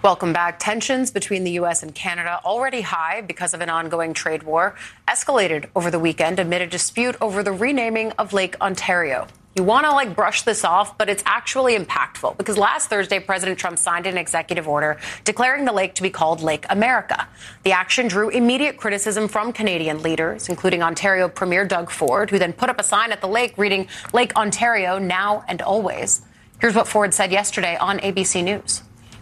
Welcome back. Tensions between the U.S. and Canada, already high because of an ongoing trade war, escalated over the weekend amid a dispute over the renaming of Lake Ontario. You want to brush this off, but it's actually impactful because last Thursday, President Trump signed an executive order declaring the lake to be called Lake America. The action drew immediate criticism from Canadian leaders, including Ontario Premier Doug Ford, who then put up a sign at the lake reading Lake Ontario now and always. Here's what Ford said yesterday on ABC News.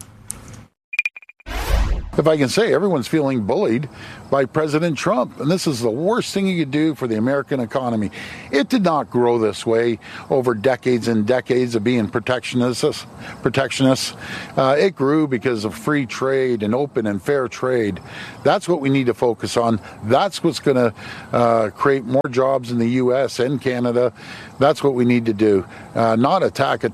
If I can say, everyone's feeling bullied by President Trump, and this is the worst thing you could do for the American economy. It did not grow this way over decades and decades of being protectionist. It grew because of free trade and open and fair trade. That's what we need to focus on. That's what's going to create more jobs in the U.S. and Canada. That's what we need to do. Not attack.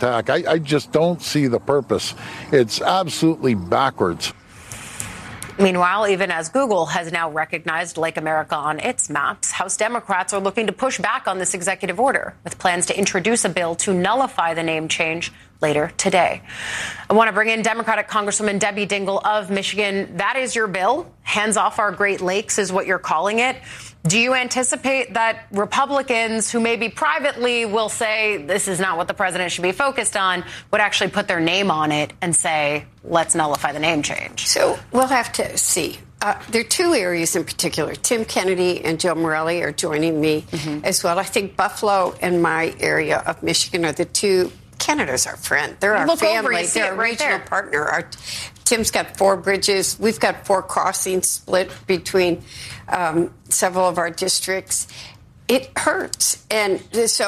I just don't see the purpose. It's absolutely backwards. Meanwhile, even as Google has now recognized Lake America on its maps, House Democrats are looking to push back on this executive order with plans to introduce a bill to nullify the name change later today. I want to bring in Democratic Congresswoman Debbie Dingell of Michigan. That is your bill. Hands off our Great Lakes is what you're calling it. Do you anticipate that Republicans who maybe privately will say this is not what the president should be focused on would actually put their name on it and say, let's nullify the name change? So we'll have to see. There are two areas in particular. Tim Kennedy and Joe Morelli are joining me as well. I think Buffalo and my area of Michigan are the two. Canada's our friend. They're our family. They're a regional partner. Tim's got 4 bridges. We've got 4 crossings split between several of our districts. It hurts. And so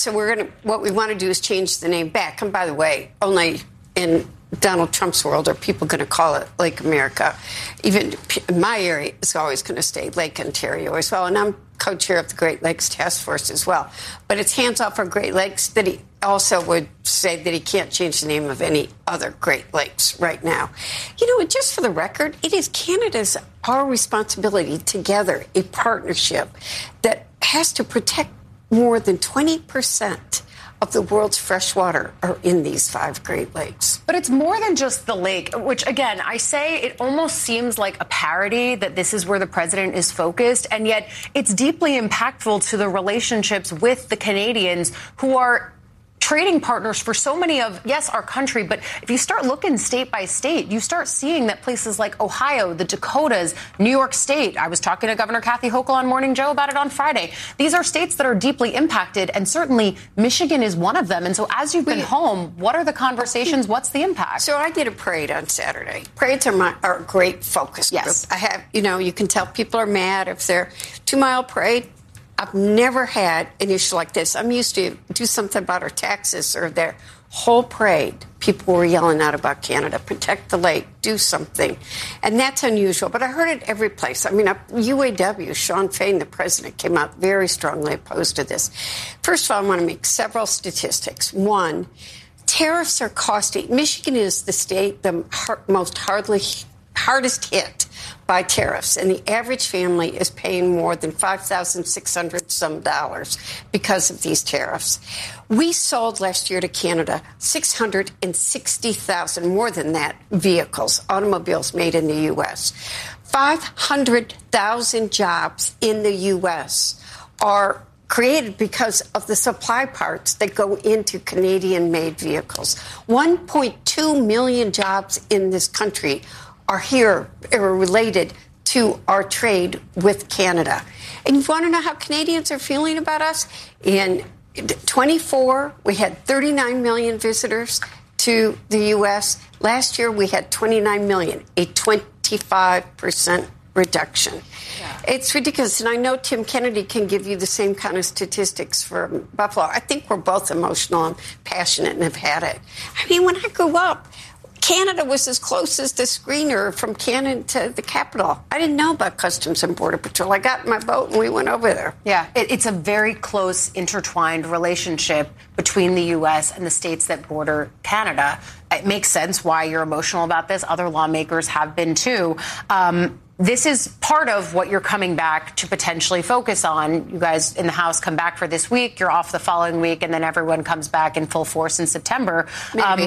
what we want to do is change the name back. And by the way, only in Donald Trump's world are people going to call it Lake America. Even my area is always going to stay Lake Ontario as well. And I'm co-chair of the Great Lakes Task Force as well. But it's hands off our Great Lakes. That he also would say that he can't change the name of any other Great Lakes right now. And just for the record, it is Canada's our responsibility together, a partnership that has to protect more than 20% of the world's fresh water are in these 5 Great Lakes. But it's more than just the lake, which, again, I say it almost seems like a parody that this is where the president is focused, and yet it's deeply impactful to the relationships with the Canadians who are trading partners for so many of, yes, our country, but if you start looking state by state, you start seeing that places like Ohio, the Dakotas, New York State, I was talking to Governor Kathy Hochul on Morning Joe about it on Friday. These are states that are deeply impacted, and certainly Michigan is one of them. And so as you've been home, what are the conversations? What's the impact? So I did a parade on Saturday. Parades are a great focus group. Yes. I have, you can tell people are mad if they're 2-mile parade. I've never had an issue like this. I'm used to do something about our taxes or their whole parade. People were yelling out about Canada, protect the lake, do something. And that's unusual. But I heard it every place. UAW, Sean Fain, the president, came out very strongly opposed to this. First of all, I want to make several statistics. One, tariffs are costing. Michigan is the state the most hardest hit by tariffs, and the average family is paying more than $5,600 some dollars because of these tariffs. We sold last year to Canada 660,000, more than that, vehicles, automobiles made in the U.S. 500,000 jobs in the U.S. are created because of the supply parts that go into Canadian-made vehicles. 1.2 million jobs in this country are related to our trade with Canada. And you want to know how Canadians are feeling about us? In 24, we had 39 million visitors to the U.S. Last year, we had 29 million, a 25% reduction. Yeah. It's ridiculous. And I know Tim Kennedy can give you the same kind of statistics for Buffalo. I think we're both emotional and passionate and have had it. When I grew up, Canada was as close as the screener from Canada to the capital. I didn't know about Customs and Border Patrol. I got in my boat and we went over there. Yeah, it's a very close, intertwined relationship between the U.S. and the states that border Canada. It makes sense why you're emotional about this. Other lawmakers have been too. This is part of what you're coming back to potentially focus on. You guys in the House come back for this week. You're off the following week, and then everyone comes back in full force in September. Maybe.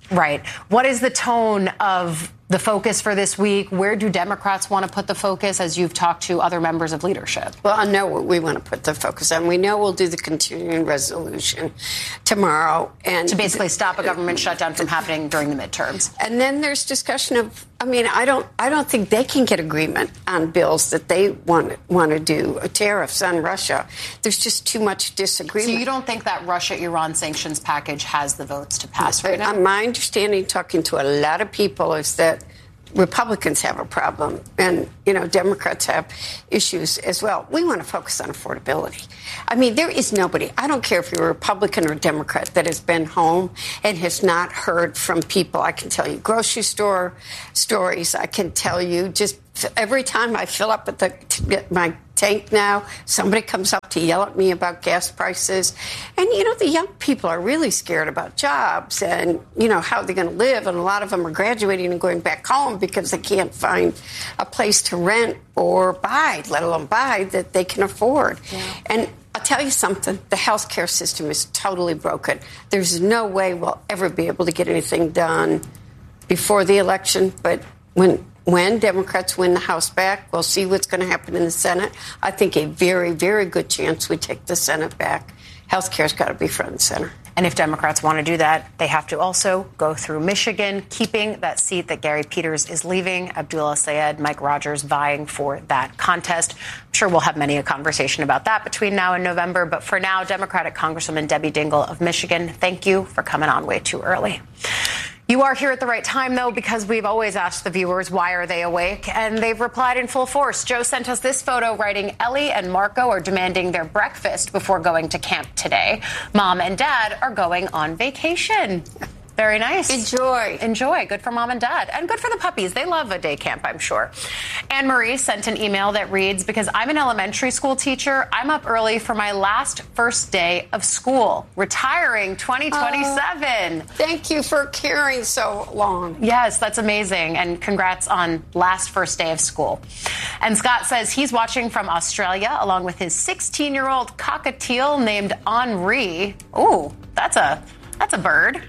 Right. What is the tone of the focus for this week? Where do Democrats want to put the focus as you've talked to other members of leadership? Well, I know what we want to put the focus on. We know we'll do the continuing resolution tomorrow. And to basically stop a government shutdown from happening during the midterms. And then there's discussion of, I don't think they can get agreement on bills that they want to do, tariffs on Russia. There's just too much disagreement. So you don't think that Russia-Iran sanctions package has the votes to pass right now? My understanding, talking to a lot of people, is that Republicans have a problem, and, Democrats have issues as well. We want to focus on affordability. There is nobody, I don't care if you're a Republican or Democrat, that has been home and has not heard from people. I can tell you grocery store stories. I can tell you just every time I fill up at my tank now, somebody comes up to yell at me about gas prices. And, the young people are really scared about jobs and, how they're going to live. And a lot of them are graduating and going back home because they can't find a place to rent or buy, let alone buy, that they can afford. Yeah. And I'll tell you something, the healthcare system is totally broken. There's no way we'll ever be able to get anything done before the election. But when Democrats win the House back, we'll see what's going to happen in the Senate. I think a very, very good chance we take the Senate back. Healthcare's got to be front and center. And if Democrats want to do that, they have to also go through Michigan, keeping that seat that Gary Peters is leaving. Abdullah Sayed, Mike Rogers vying for that contest. I'm sure we'll have many a conversation about that between now and November. But for now, Democratic Congresswoman Debbie Dingell of Michigan, thank you for coming on way too early. You are here at the right time, though, because we've always asked the viewers, why are they awake? And they've replied in full force. Joe sent us this photo writing, Ellie and Marco are demanding their breakfast before going to camp today. Mom and Dad are going on vacation. Very nice. Enjoy. Good for mom and dad. And good for the puppies. They love a day camp, I'm sure. Anne Marie sent an email that reads, because I'm an elementary school teacher, I'm up early for my first day of school. Retiring 2027. Thank you for caring so long. Yes, that's amazing. And congrats on first day of school. And Scott says he's watching from Australia along with his 16-year-old cockatiel named Henri. Ooh, that's a bird.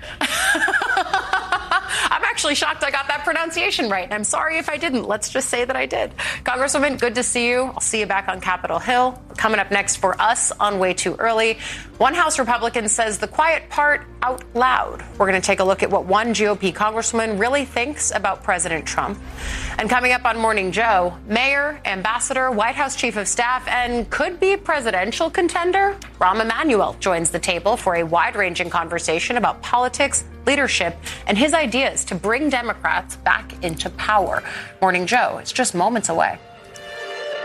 I'm actually shocked I got that pronunciation right. And I'm sorry if I didn't. Let's just say that I did. Congresswoman, good to see you. I'll see you back on Capitol Hill. Coming up next for us on Way Too Early, one House Republican says the quiet part out loud. We're going to take a look at what one GOP congresswoman really thinks about President Trump. And coming up on Morning Joe, Mayor, Ambassador, White House Chief of Staff, and could-be presidential contender Rahm Emanuel joins the table for a wide-ranging conversation about politics, leadership, and his ideas to bring Democrats back into power. Morning Joe is just moments away.